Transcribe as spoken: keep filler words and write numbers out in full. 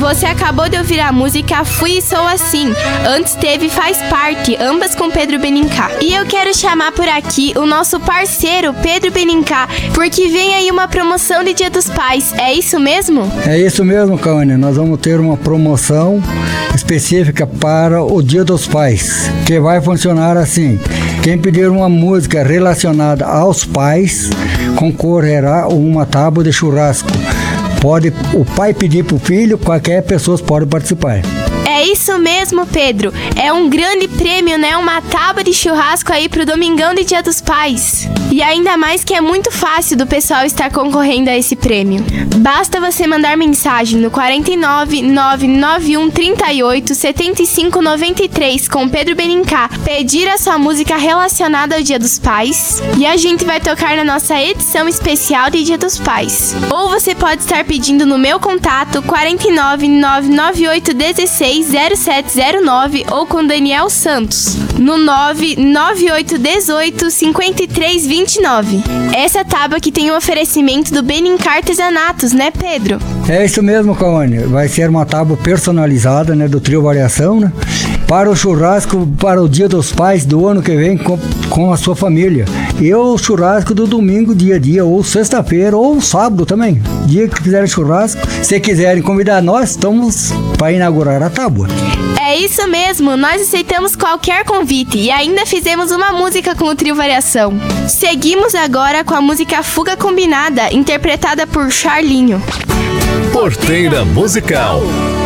Você acabou de ouvir a música Fui e Sou Assim. Antes teve Faz Parte, ambas com Pedro Benincá. E eu quero chamar por aqui o nosso parceiro Pedro Benincá, porque vem aí uma promoção de Dia dos Pais. É isso mesmo? É isso mesmo, Cânia. Nós vamos ter uma promoção específica para o Dia dos Pais, que vai funcionar assim: quem pedir uma música relacionada aos pais concorrerá a uma tábua de churrasco. Pode o pai pedir para o filho, qualquer pessoa pode participar. É isso mesmo, Pedro. É um grande prêmio, né? Uma tábua de churrasco aí pro Domingão de Dia dos Pais. E ainda mais que é muito fácil do pessoal estar concorrendo a esse prêmio. Basta você mandar mensagem no quatro nove nove nove um três oito sete cinco nove três com Pedro Benincá, pedir a sua música relacionada ao Dia dos Pais, e a gente vai tocar na nossa edição especial de Dia dos Pais. Ou você pode estar pedindo no meu contato quatro nove nove nove oito um seis zero sete zero nove ou com Daniel Santos no nove nove oito um oito cinco três dois nove. Essa tábua que tem o oferecimento do Benincá Artesanatos, né, Pedro? É isso mesmo, Caone. Vai ser uma tábua personalizada, né, do Trio Variação, né, para o churrasco, para o Dia dos Pais do ano que vem com, com a sua família. E o churrasco do domingo, dia a dia, ou sexta-feira, ou sábado também. Dia que quiserem churrasco, se quiserem convidar nós, estamos para inaugurar a tábua. É isso mesmo, nós aceitamos qualquer convite e ainda fizemos uma música com o Trio Variação. Seguimos agora com a música Fuga Combinada, interpretada por Charlinho. Porteira Musical.